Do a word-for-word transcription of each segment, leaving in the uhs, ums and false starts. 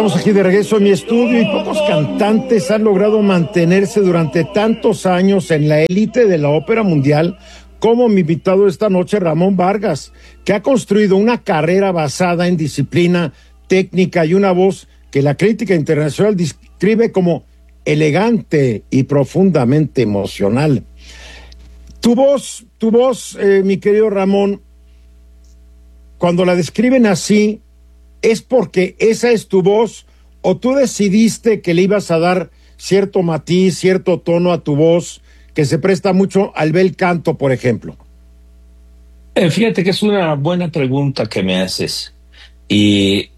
estamos aquí de regreso en mi estudio y pocos cantantes han logrado mantenerse durante tantos años en la élite de la ópera mundial como mi invitado esta noche, Ramón Vargas, que ha construido una carrera basada en disciplina, técnica y una voz que la crítica internacional describe como elegante y profundamente emocional. Tu voz, tu voz, eh, mi querido Ramón, cuando la describen así, ¿es porque esa es tu voz o tú decidiste que le ibas a dar cierto matiz, cierto tono a tu voz que se presta mucho al bel canto, por ejemplo? Eh, fíjate que es una buena pregunta que me haces. Y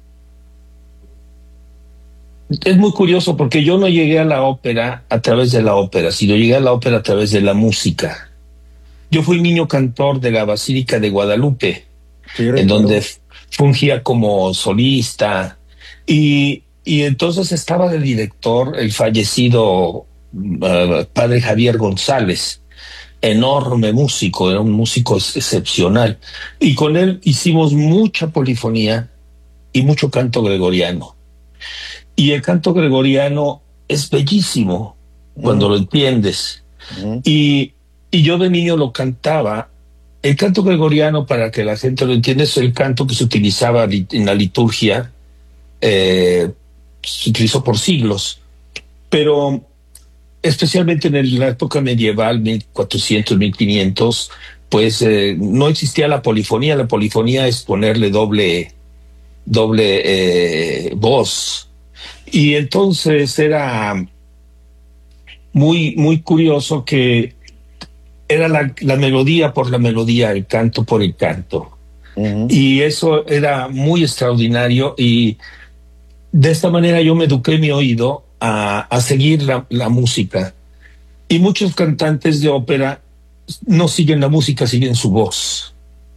es muy curioso porque yo no llegué a la ópera a través de la ópera, sino llegué a la ópera a través de la música. Yo fui niño cantor de la Basílica de Guadalupe, sí, en donde fungía como solista, y, y entonces estaba de director el fallecido uh, padre Javier González, enorme músico, era un músico excepcional, y con él hicimos mucha polifonía y mucho canto gregoriano. Y el canto gregoriano es bellísimo cuando uh-huh. lo entiendes. Uh-huh. Y, y yo de niño lo cantaba. El canto gregoriano, para que la gente lo entienda, es el canto que se utilizaba en la liturgia, eh, se utilizó por siglos, pero especialmente en la época medieval, mil cuatrocientos, mil quinientos, pues eh, no existía la polifonía. La polifonía es ponerle doble, doble eh, voz. Y entonces era muy, muy curioso que era la, la melodía por la melodía, el canto por el canto. Uh-huh. Y eso era muy extraordinario, y de esta manera yo me eduqué mi oído a, a seguir la, la música. Y muchos cantantes de ópera no siguen la música, siguen su voz.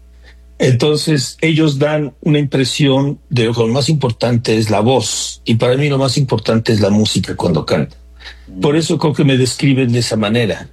Entonces ellos dan una impresión de que lo más importante es la voz, y para mí lo más importante es la música cuando cantan. Por eso creo que me describen de esa manera.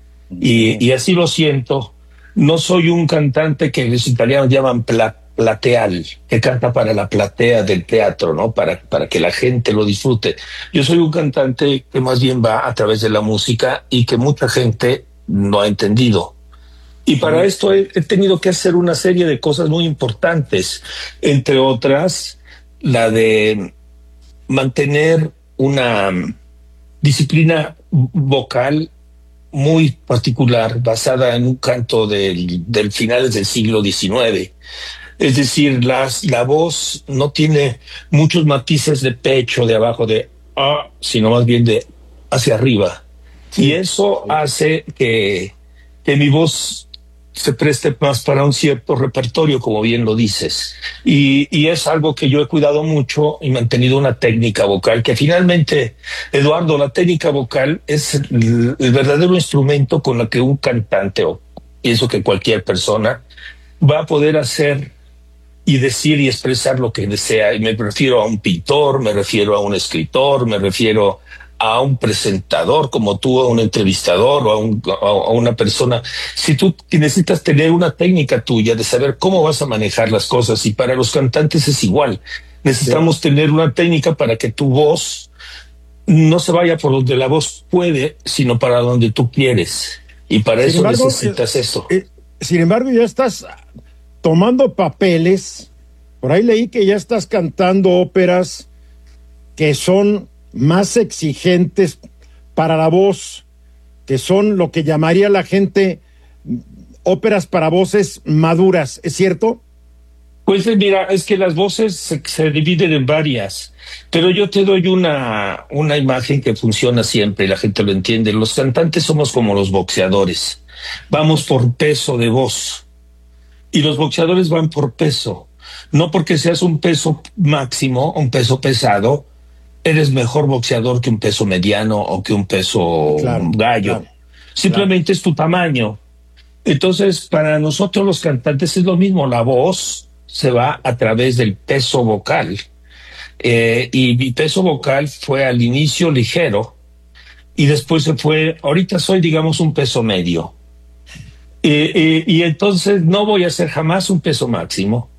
Y, y así lo siento. No soy un cantante que los italianos llaman pla, plateal, que canta para la platea del teatro, ¿no? Para, para que la gente lo disfrute. Yo soy un cantante que más bien va a través de la música y que mucha gente no ha entendido. Y para esto he, he tenido que hacer una serie de cosas muy importantes, entre otras, la de mantener una disciplina vocal muy particular, basada en un canto del, del finales del siglo diecinueve. Es decir, las, la voz no tiene muchos matices de pecho, de abajo, de ah, sino más bien de hacia arriba. Sí. Y eso sí. hace que, que mi voz se preste más para un cierto repertorio, como bien lo dices. Y, y es algo que yo he cuidado mucho y mantenido una técnica vocal, que finalmente, Eduardo, la técnica vocal es el, el verdadero instrumento con el que un cantante, o pienso que cualquier persona, va a poder hacer y decir y expresar lo que desea. Y me refiero a un pintor, me refiero a un escritor, me refiero a un presentador como tú, a un entrevistador o a, un, a una persona. Si tú necesitas tener una técnica tuya de saber cómo vas a manejar las cosas, y para los cantantes es igual. Necesitamos sí. tener una técnica para que tu voz no se vaya por donde la voz puede, sino para donde tú quieres. Y para sin eso embargo, necesitas eh, eso. Eh, sin embargo, ya estás tomando papeles. Por ahí leí que ya estás cantando óperas que son más exigentes para la voz, que son lo que llamaría la gente óperas para voces maduras, ¿es cierto? Pues mira, es que las voces se, se dividen en varias, pero yo te doy una, una imagen que funciona siempre y la gente lo entiende. Los cantantes somos como los boxeadores, vamos por peso de voz, y los boxeadores van por peso, no porque seas un peso máximo, un peso pesado, eres mejor boxeador que un peso mediano o que un peso claro, gallo. Claro, Simplemente claro. es tu tamaño. Entonces, para nosotros los cantantes es lo mismo. La voz se va a través del peso vocal. Eh, y mi peso vocal fue al inicio ligero y después se fue, ahorita soy, digamos, un peso medio. Eh, eh, y entonces no voy a ser jamás un peso máximo.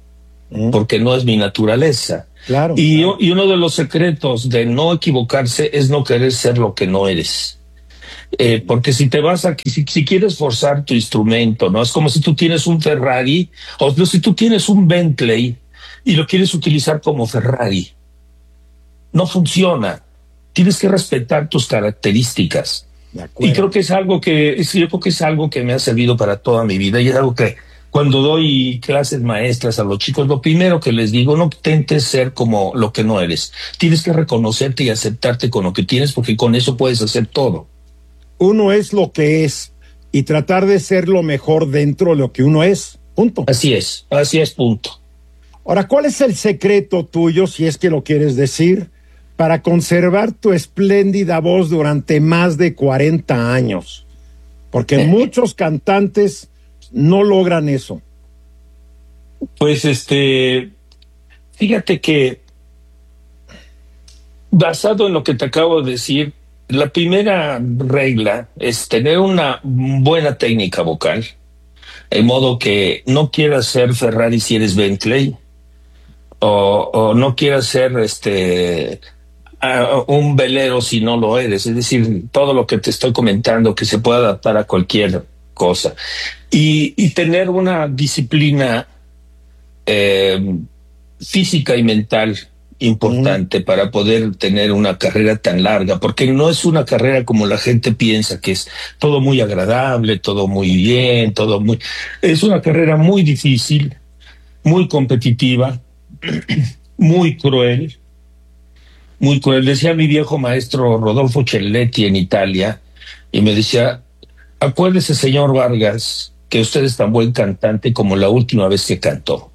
mm. porque no es mi naturaleza. Claro, y, claro. y uno de los secretos de no equivocarse es no querer ser lo que no eres. Eh, porque si te vas a, si, si quieres forzar tu instrumento, ¿no? Es como si tú tienes un Ferrari, o no, si tú tienes un Bentley y lo quieres utilizar como Ferrari. No funciona. Tienes que respetar tus características. Y creo que es algo que, yo creo que es algo que me ha servido para toda mi vida, y es algo que cuando doy clases maestras a los chicos, lo primero que les digo, no intentes ser como lo que no eres. Tienes que reconocerte y aceptarte con lo que tienes, porque con eso puedes hacer todo. Uno es lo que es y tratar de ser lo mejor dentro de lo que uno es. Punto. Así es, así es, punto. Ahora, ¿cuál es el secreto tuyo, si es que lo quieres decir, para conservar tu espléndida voz durante más de cuarenta años? Porque eh. muchos cantantes no logran eso. Pues este, fíjate que basado en lo que te acabo de decir, la primera regla es tener una buena técnica vocal, de modo que no quieras ser Ferrari si eres Bentley, o, o no quieras ser este uh, un velero si no lo eres. Es decir, todo lo que te estoy comentando que se puede adaptar a cualquier cosa. Y, y tener una disciplina eh, física y mental importante mm. para poder tener una carrera tan larga, porque no es una carrera como la gente piensa, que es todo muy agradable, todo muy bien, todo muy... Es una carrera muy difícil, muy competitiva, muy cruel, muy cruel. Decía mi viejo maestro Rodolfo Celletti en Italia, y me decía, acuérdese, señor Vargas, que usted es tan buen cantante como la última vez que cantó.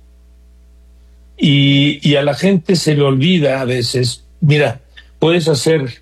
Y, y a la gente se le olvida a veces, mira, puedes hacer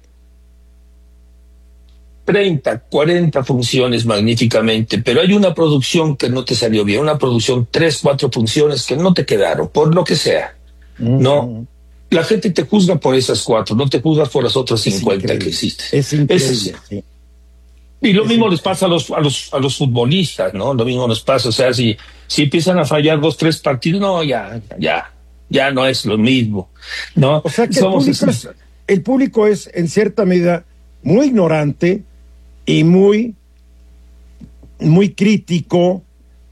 treinta, cuarenta funciones magníficamente, pero hay una producción que no te salió bien, una producción, tres, cuatro funciones que no te quedaron, por lo que sea. Uh-huh. No, la gente te juzga por esas cuatro, no te juzgas por las otras cincuenta que existen. Es increíble, es, sí. Y lo es mismo increíble. Les pasa a los, a los, a los futbolistas, ¿no? Lo mismo nos pasa, o sea, si, si empiezan a fallar dos, tres partidos, no, ya, ya. Ya no es lo mismo, ¿no? O sea que Somos el, público es, el público es, en cierta medida, muy ignorante y muy, muy crítico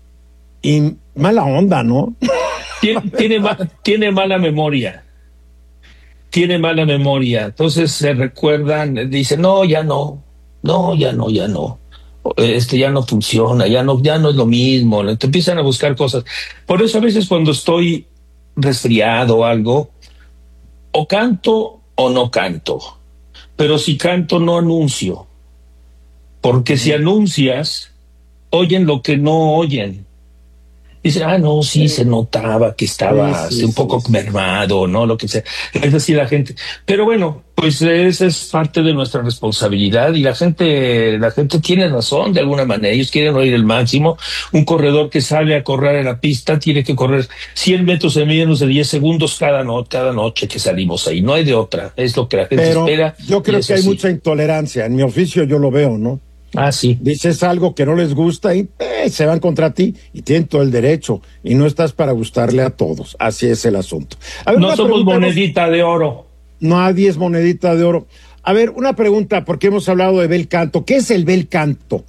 y mala onda, ¿no? Tiene, tiene, tiene mala memoria. Tiene mala memoria. Entonces se recuerdan, dicen, no, ya no, no, ya no, ya no. Este ya no funciona, ya no, ya no es lo mismo. Te empiezan a buscar cosas. Por eso a veces cuando estoy resfriado o algo, o canto o no canto, pero si canto no anuncio, porque si anuncias oyen lo que no oyen. Dicen, ah, no, sí, sí, se notaba que estaba sí, sí, un poco sí, mermado, ¿no? Lo que sea. Es decir, la gente. Pero bueno, pues esa es parte de nuestra responsabilidad y la gente, la gente tiene razón de alguna manera. Ellos quieren oír el máximo. Un corredor que sale a correr en la pista tiene que correr cien metros en menos de diez segundos cada, no, cada noche que salimos ahí. No hay de otra. Es lo que la gente Pero espera. Yo creo que hay así. mucha intolerancia. En mi oficio yo lo veo, ¿no? Ah, sí. Dices algo que no les gusta y eh, se van contra ti y tienen todo el derecho y no estás para gustarle a todos. Así es el asunto. A ver, no somos monedita de oro. Nadie es monedita de oro. A ver, una pregunta, porque hemos hablado de bel canto. ¿Qué es el bel canto?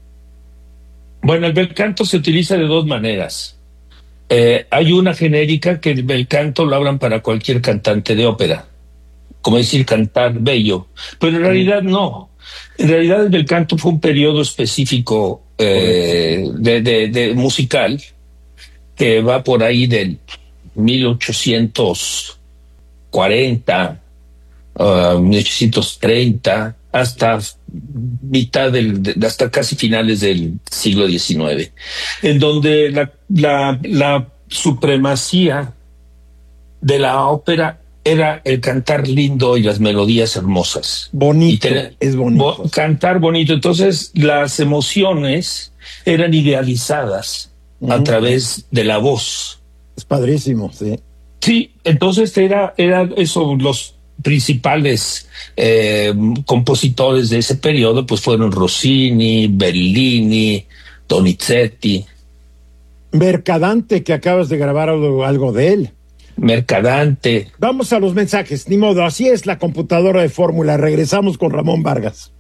Bueno, el bel canto se utiliza de dos maneras. Eh, hay una genérica que el bel canto lo hablan para cualquier cantante de ópera, como decir cantar bello, pero en realidad no. En realidad el bel canto fue un periodo específico eh, de, de, de musical que va por ahí del mil ochocientos cuarenta, uh, mil ochocientos treinta hasta mitad del, de, hasta casi finales del siglo diecinueve, en donde la, la, la supremacía de la ópera era el cantar lindo y las melodías hermosas. Bonito, tener, es bonito. Bo, cantar bonito. Entonces, las emociones eran idealizadas uh-huh. a través de la voz. Es padrísimo, sí. Sí, entonces era, era eso, los principales eh, compositores de ese periodo, pues fueron Rossini, Bellini, Donizetti. Mercadante, que acabas de grabar algo, algo de él. Mercadante. Vamos a los mensajes, ni modo, así es la computadora de fórmula. Regresamos con Ramón Vargas.